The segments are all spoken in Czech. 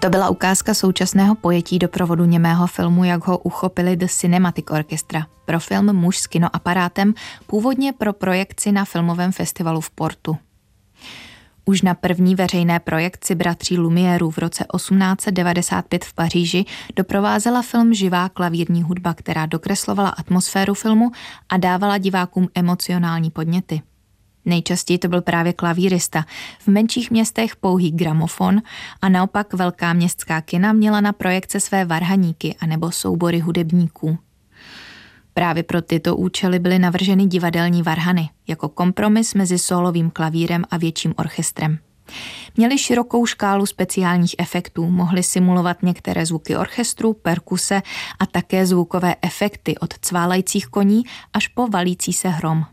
To byla ukázka současného pojetí doprovodu němého filmu, jak ho uchopili The Cinematic Orchestra pro film Muž s kinoaparátem, původně pro projekci na filmovém festivalu v Portu. Už na první veřejné projekci bratří Lumierů v roce 1895 v Paříži doprovázela film živá klavírní hudba, která dokreslovala atmosféru filmu a dávala divákům emocionální podněty. Nejčastěji to byl právě klavírista, v menších městech pouhý gramofon a naopak velká městská kina měla na projekce své varhaníky anebo soubory hudebníků. Právě pro tyto účely byly navrženy divadelní varhany, jako kompromis mezi sólovým klavírem a větším orchestrem. Měli širokou škálu speciálních efektů, mohli simulovat některé zvuky orchestru, perkuse a také zvukové efekty od cválajících koní až po valící se hrom.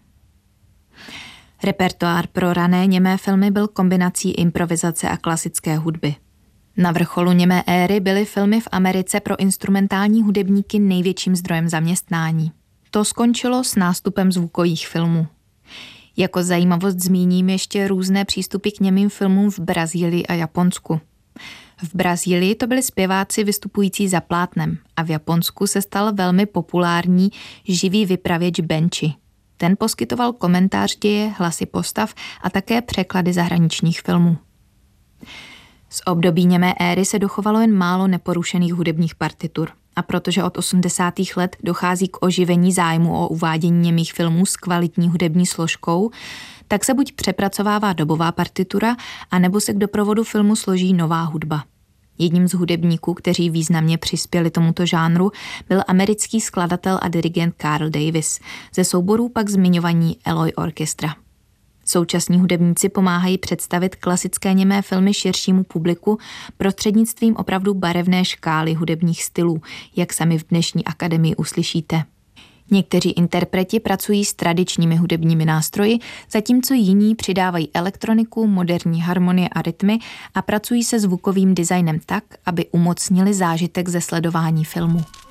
Repertoár pro rané němé filmy byl kombinací improvizace a klasické hudby. Na vrcholu němé éry byly filmy v Americe pro instrumentální hudebníky největším zdrojem zaměstnání. To skončilo s nástupem zvukových filmů. Jako zajímavost zmíním ještě různé přístupy k němým filmům v Brazílii a Japonsku. V Brazílii to byli zpěváci vystupující za plátnem a v Japonsku se stal velmi populární živý vypravěč Benchi. Ten poskytoval komentář děje, hlasy postav a také překlady zahraničních filmů. Z období němé éry se dochovalo jen málo neporušených hudebních partitur. A protože od 80. let dochází k oživení zájmu o uvádění němých filmů s kvalitní hudební složkou, tak se buď přepracovává dobová partitura, anebo se k doprovodu filmu složí nová hudba. Jedním z hudebníků, kteří významně přispěli tomuto žánru, byl americký skladatel a dirigent Carl Davis, ze souborů pak zmiňovaní Eloy Orchestra. Současní hudebníci pomáhají představit klasické němé filmy širšímu publiku prostřednictvím opravdu barevné škály hudebních stylů, jak sami v dnešní akademii uslyšíte. Někteří interpreti pracují s tradičními hudebními nástroji, zatímco jiní přidávají elektroniku, moderní harmonie a rytmy a pracují se zvukovým designem tak, aby umocnili zážitek ze sledování filmu.